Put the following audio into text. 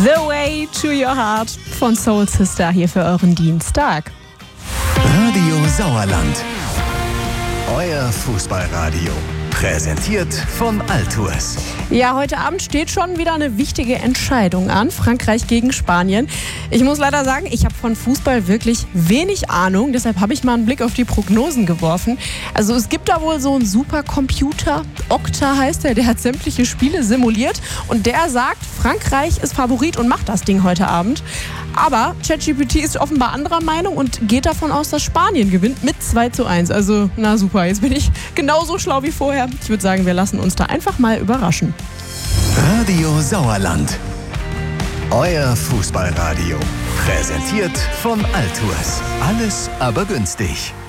The Way to Your Heart von Soul Sister hier für euren Dienstag. Radio Sauerland. Euer Fußballradio. Präsentiert von Altours. Ja, heute Abend steht schon wieder eine wichtige Entscheidung an. Frankreich gegen Spanien. Ich muss leider sagen, ich habe von Fußball wirklich wenig Ahnung. Deshalb habe ich mal einen Blick auf die Prognosen geworfen. Also es gibt da wohl so einen Supercomputer. Okta heißt der hat sämtliche Spiele simuliert. Und der sagt, Frankreich ist Favorit und macht das Ding heute Abend. Aber ChatGPT ist offenbar anderer Meinung und geht davon aus, dass Spanien gewinnt mit 2:1. Also, na super, jetzt bin ich genauso schlau wie vorher. Ich würde sagen, wir lassen uns da einfach mal überraschen. Radio Sauerland. Euer Fußballradio. Präsentiert von Altours. Alles aber günstig.